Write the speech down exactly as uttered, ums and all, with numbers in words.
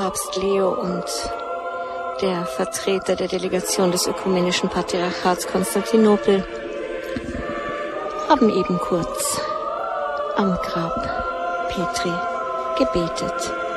Papst Leo und der Vertreter der Delegation des Ökumenischen Patriarchats Konstantinopel haben eben kurz am Grab Petri gebetet.